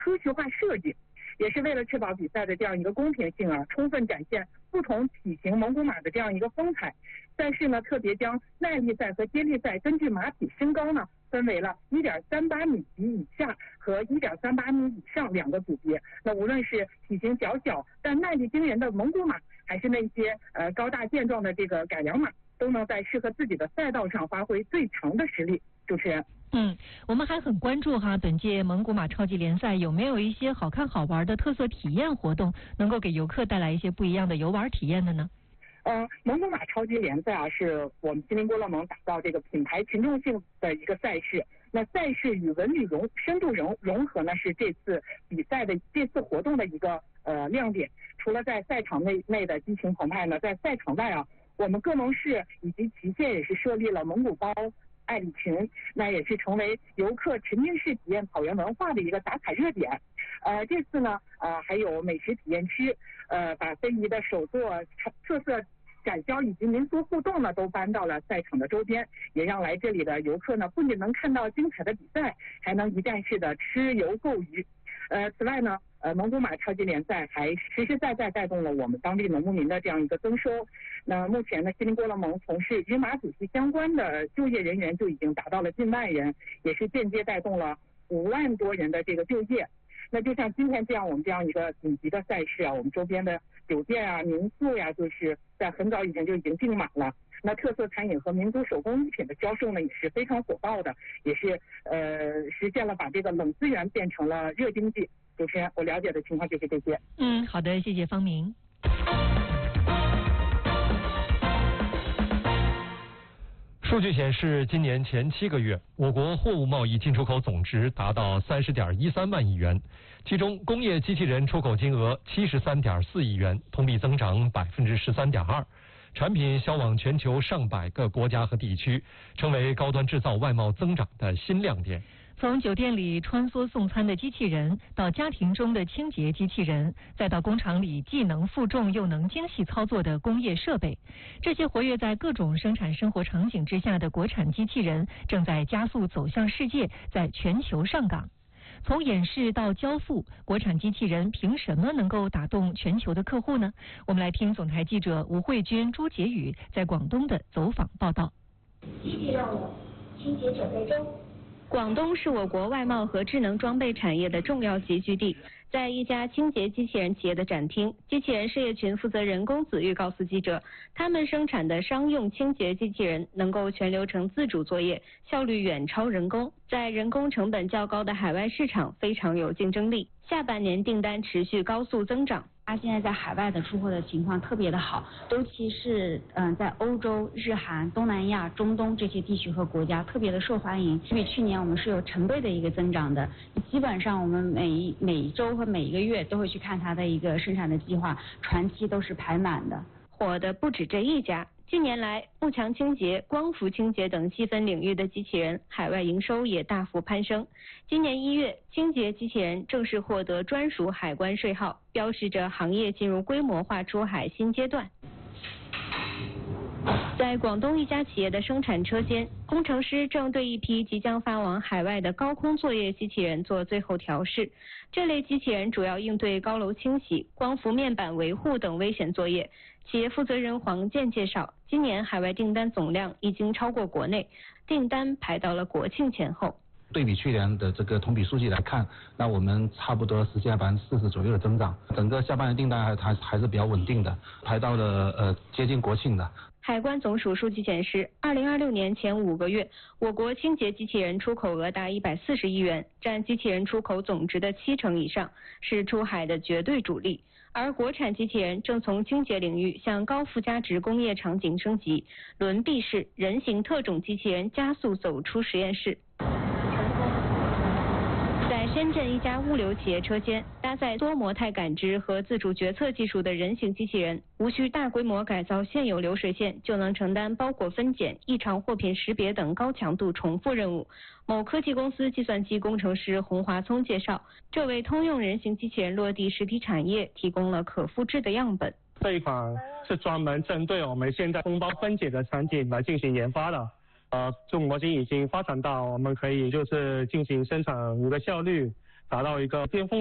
科学化设计。也是为了确保比赛的这样一个公平性啊，充分展现不同体型蒙古马的这样一个风采。赛事呢，特别将耐力赛和接力赛根据马体身高呢，分为了1.38米及以下和1.38米以上两个组别。那无论是体型较小但耐力惊人的蒙古马，还是那些高大健壮的这个改良马，都能在适合自己的赛道上发挥最强的实力。主持人。 我们还很关注本届蒙古马超级联赛有没有一些好看好玩的特色体验活动，能够给游客带来一些不一样的游玩体验的呢？ 蒙古马超级联赛啊，是我们吉林郭勒盟打造这个品牌群众性的一个赛事。那赛事与文旅深度融合呢，是这次比赛的这次活动的一个亮点。除了在赛场内的激情澎湃呢，在赛场外啊，我们各盟市以及旗县也是设立了蒙古包爱侣群，那也是成为游客沉浸式体验草原文化的一个打卡热点。这次呢，还有美食体验区，把非遗的手作特色展销以及民俗互动呢，都搬到了赛场的周边，也让来这里的游客呢，不仅能看到精彩的比赛，还能一站式的吃游购娱。此外呢，蒙古马超级联赛还实实在在带动了我们当地农牧民的这样一个增收。那目前呢，吉林郭勒盟从事与马主席相关的就业人员就已经达到了近万人，也是间接带动了5万多人的这个就业。那就像今天这样，我们这样一个顶级的赛事啊，我们周边的酒店啊、民宿呀，就是在很早以前就已经订满了。那特色餐饮和民族手工艺品的销售呢，也是非常火爆的，也是实现了把这个冷资源变成了热经济。主持人，我了解的情况就是这些。 好的，谢谢方明。 数据显示，今年前7个月，我国货物贸易进出口总值达到30.13万亿元，其中工业机器人出口金额73.4亿元，同比增长13.2%，产品销往全球上百个国家和地区，成为高端制造外贸增长的新亮点。 从酒店里穿梭送餐的机器人，到家庭中的清洁机器人，再到工厂里既能负重又能精细操作的工业设备，这些活跃在各种生产生活场景之下的国产机器人，正在加速走向世界，在全球上岗。从演示到交付，国产机器人凭什么能够打动全球的客户呢？我们来听总台记者吴慧君、朱杰宇在广东的走访报道。 机器任务，清洁准备中。 广东是我国外贸和智能装备产业的重要集聚地。在一家清洁机器人企业的展厅，机器人事业群负责人龚子玉告诉记者，他们生产的商用清洁机器人能够全流程自主作业，效率远超人工，在人工成本较高的海外市场非常有竞争力。下半年订单持续高速增长。 它现在在海外的出货的情况特别的好，尤其是在欧洲、日韩、东南亚、中东这些地区和国家特别的受欢迎，比去年我们是有成倍的一个增长的。基本上我们每一周和每一个月都会去看它的一个生产的计划，船期都是排满的。 火的不止这一家。近年来，幕墙清洁、光伏清洁等细分领域的机器人海外营收也大幅攀升。今年1月，清洁机器人正式获得专属海关税号，标示着行业进入规模化出海新阶段。在广东一家企业的生产车间，工程师正对一批即将发往海外的高空作业机器人做最后调试。这类机器人主要应对高楼清洗、光伏面板维护等危险作业。企业负责人黄健介绍，今年海外订单总量已经超过国内，订单排到了国庆前后。 对比去年的这个同比数据来看，那我们差不多实现40%左右的增长，整个下半年订单还是比较稳定的，排到了接近国庆的。 海关总署数据显示，2026年前5个月，我国清洁机器人出口额达140亿元，占机器人出口总值的70%以上，是出海的绝对主力。而国产机器人正从清洁领域向高附加值工业场景升级，轮臂式人形特种机器人加速走出实验室。在深圳一家物流企业车间，搭载多模态感知和自主决策技术的人形机器人，无需大规模改造现有流水线，就能承担包裹分拣、异常货品识别等高强度重复任务。某科技公司计算机工程师洪华聪介绍，这为通用人形机器人落地实体产业提供了可复制的样本。 这一款是专门针对我们现在封包分解的场景来进行研发的。这种模型已经发展到我们可以就是进行生产5个效率， 达到一个巅峰。